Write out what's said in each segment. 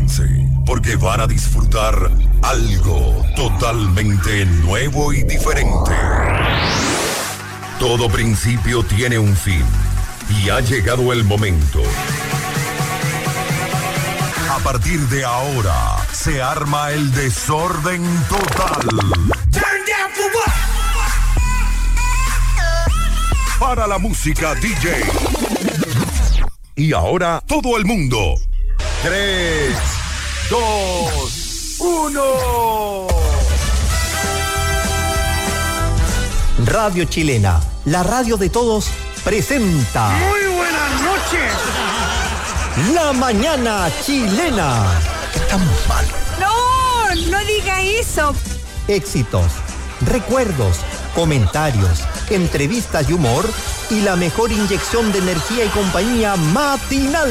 Prepárense, porque van a disfrutar algo totalmente nuevo y diferente. Todo principio tiene un fin, y ha llegado el momento. A partir de ahora, se arma el desorden total. Turn down for what? Para la música, DJ. Y ahora, todo el mundo. 3, 2, 1. Radio Chilena, la radio de todos, presenta. Muy buenas noches. La mañana chilena. Estamos mal. No diga eso. Éxitos, recuerdos, comentarios, entrevistas y humor, y la mejor inyección de energía y compañía matinal.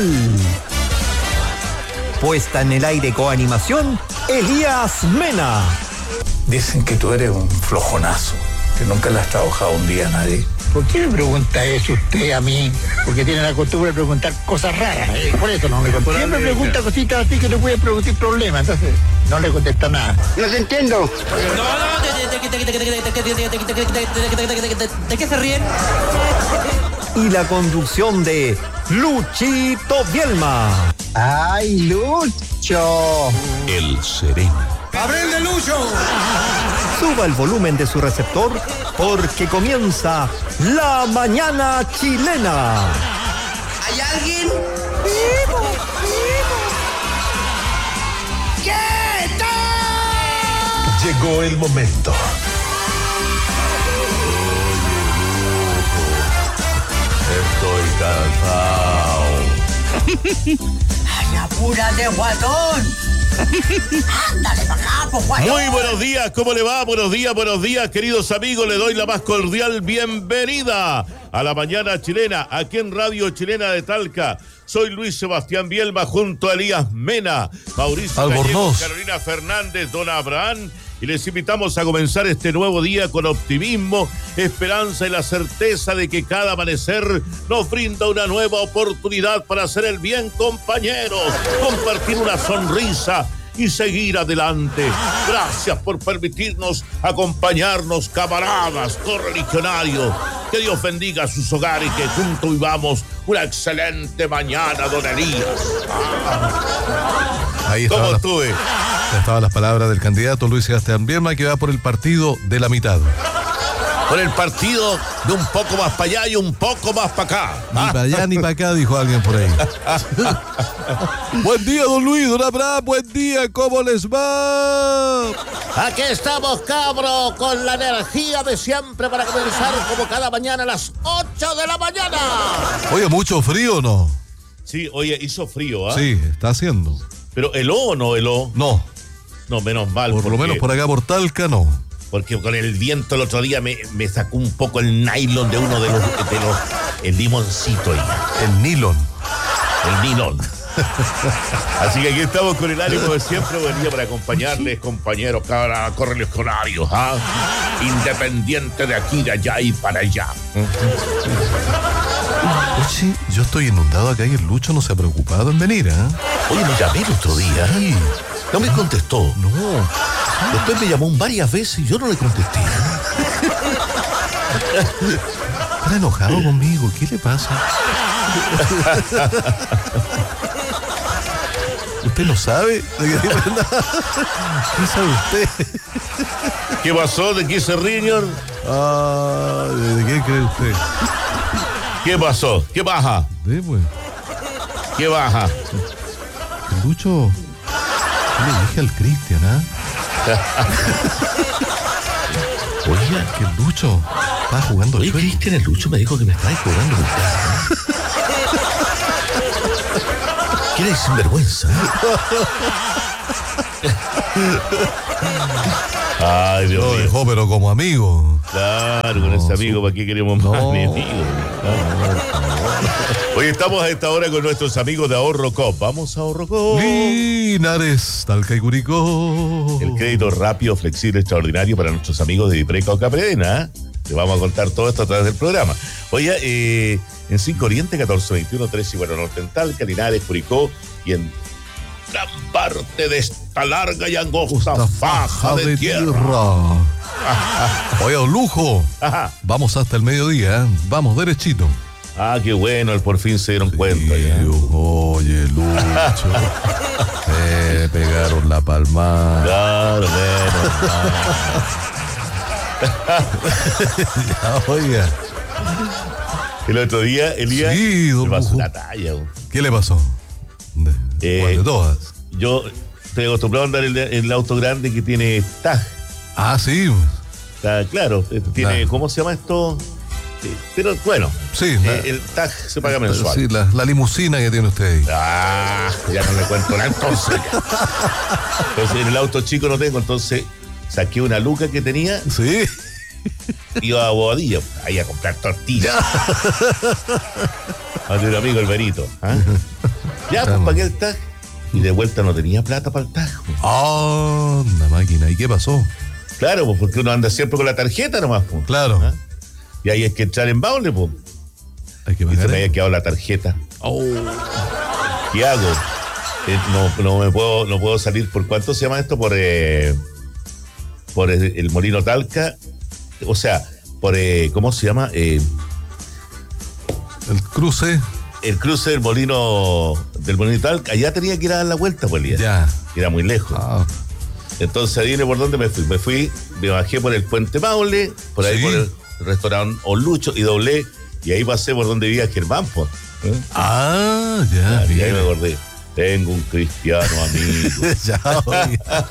Puesta en el aire con animación, Elías Mena. Dicen que tú eres un flojonazo, que nunca le has trabajado un día a nadie. ¿Por qué me pregunta eso usted a mí? Porque tiene la costumbre de preguntar cosas raras. Por eso no me contesta. Siempre pregunta cositas así que le puede producir problemas. Entonces, no le contesta nada. No se entiendo. ¿De qué se ríen? Y la conducción de Luchito Bielma. ¡Ay, Lucho! El sereno. ¡Aprende, Lucho! Suba el volumen de su receptor, porque comienza La Mañana Chilena. ¿Hay alguien? ¿Qué tal? Llegó el momento. Estoy cansado. ¡Ay, apúrate, guatón! ¡Ándale para acá, pues, guatón! Muy buenos días, ¿cómo le va? Buenos días, queridos amigos. Le doy la más cordial bienvenida a La Mañana Chilena, aquí en Radio Chilena de Talca. Soy Luis Sebastián Bielma junto a Elías Mena, Mauricio Gallegos, Carolina Fernández, Don Abraham. Y les invitamos a comenzar este nuevo día con optimismo, esperanza y la certeza de que cada amanecer nos brinda una nueva oportunidad para hacer el bien, compañeros, compartir una sonrisa y seguir adelante. Gracias por permitirnos acompañarnos, camaradas, correligionarios. Que Dios bendiga sus hogares y que juntos vivamos una excelente mañana, don Elías. Ahí ¿Cómo estuve? Estaban las palabras del candidato Luis Sebastián Bielma, que va por el partido de la mitad. Por el partido de un poco más para allá y un poco más para acá. Ni para allá ni para acá, dijo alguien por ahí. Buen día, don Luis, don Abraham, buen día, ¿cómo les va? Aquí estamos, cabros, con la energía de siempre para comenzar como cada mañana a las 8 de la mañana. Oye, ¿mucho frío o no? Sí, oye, hizo frío, ¿ah? Sí, está haciendo. Pero heló o no heló. No, menos mal. Por lo menos por acá, por Talca, no. Porque con el viento el otro día me sacó un poco el nylon de uno de los el limoncito ahí. El nylon. Así que aquí estamos con el ánimo de siempre. Buen día para acompañarles, compañeros, correligionarios, ¿ah? Independiente de aquí, de allá y para allá. Oye, yo estoy inundado acá y el Lucho no se ha preocupado en venir, ¿eh? Oye, lo llamé el otro día. Sí. No me contestó. No. Después me llamó varias veces y yo no le contesté. Está enojado conmigo, ¿qué le pasa? ¿Usted no sabe? ¿Qué sabe usted? ¿Qué pasó? ¿De qué se ríe, señor? ¿De qué cree usted? ¿Qué pasó? ¿Qué baja? Pues. ¿Qué baja? El Lucho, yo le dije al Cristian, ¿ah? Oiga, que el Lucho estaba jugando. Oye, Cristian, el Lucho me dijo que me estaba jugando en casa. ¿Qué eres sinvergüenza? Ay, Dios mío. Lo dejó, pero como amigo. Claro, con ese amigo, ¿para qué queremos más enemigos? Hoy estamos a esta hora con nuestros amigos de Ahorro Coop. Vamos a Ahorro Coop. Linares, Talca y Curicó. El crédito rápido, flexible, extraordinario para nuestros amigos de Vipreca o Capredena. Te vamos a contar todo esto a través del programa. Oye, en 5 Oriente, 1421, 3 y bueno, Norte en Talca, Linares, Curicó y en gran parte de esta larga y angosta faja de tierra. Oye, don Lujo, Ajá. vamos hasta el mediodía, ¿eh? Vamos derechito. Ah, qué bueno, por fin se dieron cuenta. Ya. Oye, Lucho. Pegaron la palmada. Claro, bueno. Ya, oiga. El otro día, Elías, Sí, don me pasó Lujo. una talla. Güey. ¿Qué le pasó? ¿Cuál de todas? Yo estoy acostumbrado a andar en el auto grande que tiene tag. Ah, sí. Está claro, tiene, Claro. ¿cómo se llama esto? Pero bueno, Sí, el tag se paga mensual. Sí, la limusina que tiene usted ahí. Ah, ya no le cuento nada entonces. Entonces en el auto chico no tengo, entonces saqué una luca que tenía, Sí. iba a Bobadilla, ahí a comprar tortillas. A mi amigo el Berito. ¿Ah? Ya, pues pagué el tag y de vuelta no tenía plata para el tag. Ah, una máquina. ¿Y qué pasó? Claro, pues porque uno anda siempre con la tarjeta nomás. Pues. Claro. ¿Ah? Y ahí hay que entrar en baule, pues. Hay que Y se pagar. me había quedado la tarjeta. Oh. ¿Qué hago? No puedo salir. ¿Por cuánto se llama esto? Por el Molino Talca. O sea, ¿cómo se llama? El cruce. El cruce del Molino Talca. Allá tenía que ir a dar la vuelta, pues, Elías. Ya. Era muy lejos. Ah, Entonces, adivine por dónde me fui. Me bajé por el Puente Maule, por ahí Sí. por el restaurante Olucho y doblé. Y ahí pasé por donde vivía Germán, pues. ya. Y ahí bien. me acordé. Tengo un cristiano amigo. Ya, oiga.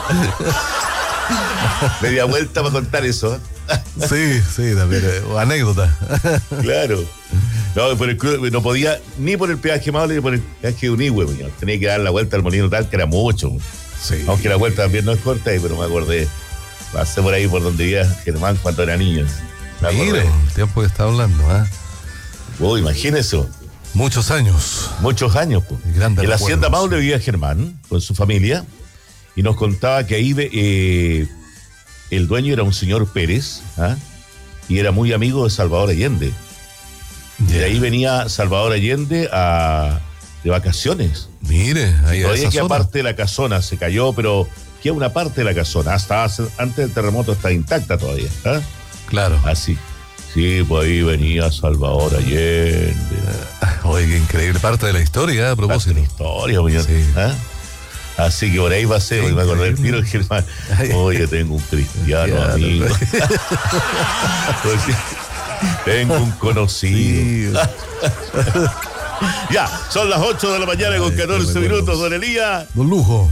Media vuelta para contar eso. Sí, también. Anécdota. Claro. No, no podía ni por el peaje Maule ni por el peaje de Unigüe. Tenía que dar la vuelta al Molino Tal, que era mucho. Sí. Aunque la vuelta también no es corta, pero me acordé. Pasé por ahí por donde vivía Germán cuando era niño. Me acordé. Mire, el tiempo que está hablando, ¿ah? Imagínese. Muchos años. Muchos años. Pues. Grandes En la hacienda recuerdos. Maule vivía Germán con su familia y nos contaba que ahí el dueño era un señor Pérez, ¿ah? Y era muy amigo de Salvador Allende. Ya. De ahí venía Salvador Allende de vacaciones. Mire, ahí a Todavía esa que zona. aparte de la casona se cayó, pero queda una parte de la casona. Hasta antes del terremoto está intacta todavía. ¿Ah? Claro. Así. Sí, pues ahí venía Salvador Allende. Oye, qué increíble. Parte de la historia, a Parte propósito. de la historia, señor. Sí. ¿Ah? Así que por ahí pasé, y me acordé del tiro Increíble. Germán. Oye, tengo un cristiano Ya, amigo. no. Oye, tengo un conocido. Sí. Ya, son las 8 de la mañana con Ay, qué 14 recuerdos. minutos, don Elías. Don Lujo,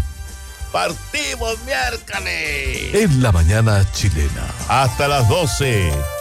Partimos miércoles. en la mañana chilena. Hasta las 12.